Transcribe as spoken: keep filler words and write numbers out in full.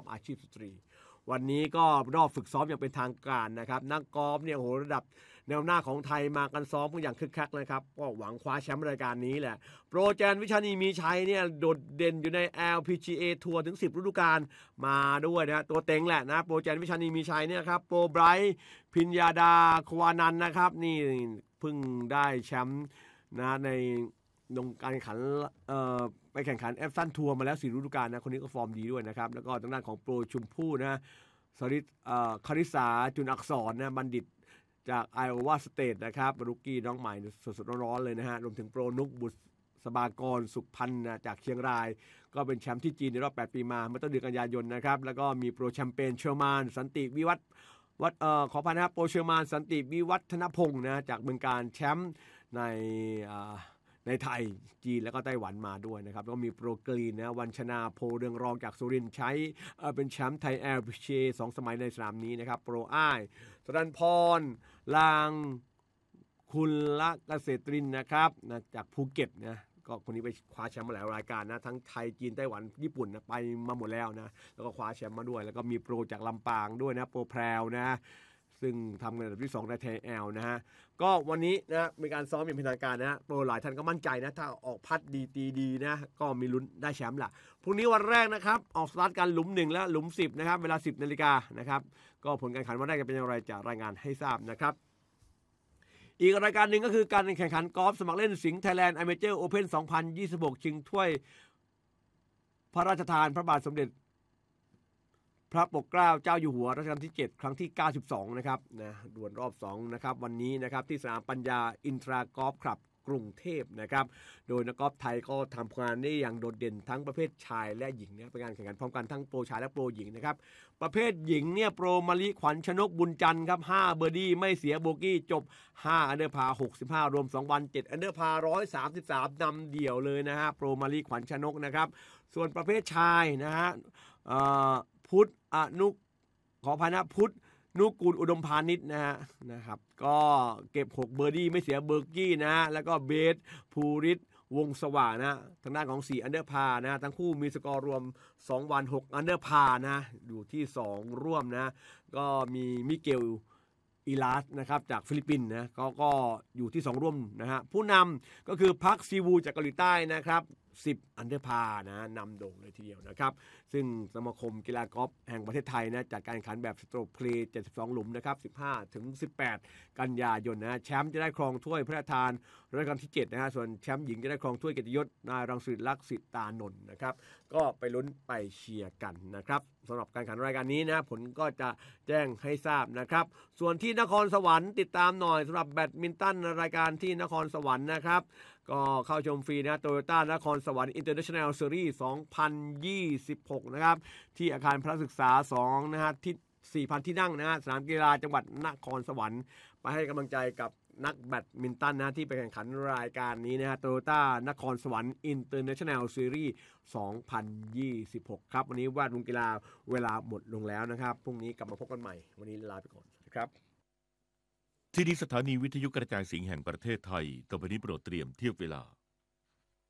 ฟอาชีพสตรีวันนี้ก็รอบฝึกซ้อมอย่างเป็นทางการนะครับนักกอล์ฟเนี่ยโหระดับแนวหน้าของไทยมากันซ้อมกันอย่างคึกคักนะครับก็หวังคว้าแชมป์รายการนี้แหละโปรแจนวิชานีมีชัยเนี่ยโดดเด่นอยู่ใน แอล พี จี เอ ทัวร์ถึงสิบฤดูกาลมาด้วยนะตัวเต็งแหละนะโปรแจนวิชานีมีชัยเนี่ยครับโปรไบรท์พิญญาดาควานันนะครับนี่เพิ่งได้แชมป์นะในลงการแข่งขันเอ่อไปแข่งขันแอฟซันทัวร์มาแล้วสี่ฤดูกาลนะคนนี้ก็ฟอร์มดีด้วยนะครับแล้วก็ทางด้านของโปรชุมพู่นะสริตคาริสาจุนอักษรนะบัณฑิตจากไอโอวาสเตทนะครับรุกกี้น้องใหม่สดๆร้อนๆเลยนะฮะรวมถึงโปรนุกบุษบากรสุขพันธ์จากเชียงรายก็เป็นแชมป์ที่จีนในรอบแปดปีมาเมื่อต้นเดือนกันยายนนะครับแล้วก็มีโปรแชมเปญเชอร์มานสันติวิวัฒน์วัดเอ่อขอพานะครับโปรเชอร์มานสันติวิวัฒนพงศ์นะจากเมืองการแชมป์ในในไทยจีนแล้วก็ไต้หวันมาด้วยนะครับแล้วก็มีโปรกรีนนะวันชนาโพเรืองรองจากสุรินทร์ใช้เป็นแชมป์ไทยแอร์พีจีเอสองสมัยในสนามนี้นะครับโปรอ้ายสรัญพรลางคุณละเกษตรินนะครับนะจากภูเก็ตนะก็คนนี้ไปคว้าแชมป์มาหลายรายการนะทั้งไทยจีนไต้หวันญี่ปุ่นนะไปมาหมดแล้วนะแล้วก็คว้าแชมป์มาด้วยแล้วก็มีโปรจากลำปางด้วยนะโปรแพรวนะซึ่งทำในระดับที่สองในไทยแอลนะฮะก็วันนี้นะมีการซ้อมอย่างเป็นทางการนะโปรหลายท่านก็มั่นใจนะถ้าออกพัดดีตีดีนะก็มีลุ้นได้แชมป์ล่ะพรุ่งนี้วันแรกนะครับออกสตาร์ทกันหลุมหนึ่งและหลุมสิบนะครับเวลาสิบนาฬิกานะครับก็ผลการแข่งขันวันแรกจะเป็นอย่างไรจะรายงานให้ทราบนะครับอีกรายการหนึ่งก็คือการแข่งขันกอล์ฟสมัครเล่นสิงห์ไทยแลนด์อเมเจอร์โอเพ่นสองพันยี่สิบหกชิงถ้วยพระราชทานพระบาทสมเด็จพระปกเกล้าเจ้าอยู่หัวรัชกาลที่เจ็ดครั้งที่เก้าสิบสองนะครับนะดวลรอบสองนะครับวันนี้นะครับที่สนามปัญญาอินทรากอล์ฟคลับกรุงเทพนะครับโดยนักกอล์ฟไทยก็ทำงานได้อย่างโดดเด่นทั้งประเภทชายและหญิงนะเป็นการแข่งขันพร้อมกันทั้งโปรชายและโปรหญิงนะครับประเภทหญิงเนี่ยโปรมะลิขวัญชนกบุญจันทร์ครับห้าเบอร์ดี้ไม่เสียโบกี้จบห้าอันเดอร์พาหกสิบห้ารวมสองวันเจ็ดอันเดอร์พาหนึ่งร้อยสามสิบสามนำเดี่ยวเลยนะฮะโปรมะลิขวัญชนกนะครับส่วนประเภทชายนะฮะพุทธอนุขอพานะพุทธนุกูลอุดมพาณิชย์นะฮะนะครับก็เก็บหกเบอร์ดี้ไม่เสียเบอร์กี้นะแล้วก็เบสภูริศวงสว่างนะทางด้านของสี่อันเดอร์พานะทั้งคู่มีสกอร์รวมสองวันหกอันเดอร์พานะอยู่ที่สองร่วมนะก็มีมิเกลอิลาสนะครับจากฟิลิปปินส์นะก็ก็อยู่ที่สองร่วมนะฮะผู้นำก็คือพักซีวูจากเกาหลีใต้นะครับสิบอันเดอร์พานะนำโด่งเลยทีเดียวนะครับซึ่งสมาคมกีฬากอล์ฟแห่งประเทศไทยนะจัดการแข่งขันแบบสโตรกเพลย์เจ็ดสิบสองหลุมนะครับสิบห้าถึงสิบแปดกันยายนนะแชมป์จะได้ครองถ้วยพระราชทานรัชกาลที่เจ็ดนะฮะส่วนแชมป์หญิงจะได้ครองถ้วยเกียรติยศนายรังสิตลักษิตานนท์นะครับก็ไปลุ้นไปเชียร์กันนะครับสำหรับการแข่งขันรายการนี้นะผลก็จะแจ้งให้ทราบนะครับส่วนที่นครสวรรค์ติดตามหน่อยสำหรับแบดมินตันรายการที่นครสวรรค์นะครับก็เข้าชมฟรีนะโตโยต้านครสวรรค์อินเตอร์เนชั่นแนลซีรีส์สองพันยี่สิบหกนะครับที่อาคารพระศึกษาสองนะฮะที่ สี่พัน ที่นั่งนะฮะสนามกีฬาจังหวัดนครสวรรค์ไปให้กำลังใจกับนักแบดมินตันนะที่ไปแข่งขันรายการนี้นะฮะโตโยต้านครสวรรค์อินเตอร์เนชั่นแนลซีรีส์สองพันยี่สิบหกครับวันนี้วาดวงกีฬาเวลาหมดลงแล้วนะครับพรุ่งนี้กลับมาพบกันใหม่วันนี้ลาไปก่อนนะครับที่นี่สถานีวิทยุกระจายเสียงแห่งประเทศไทยต่อไปนี้โปรดเตรียมเทียบเวลา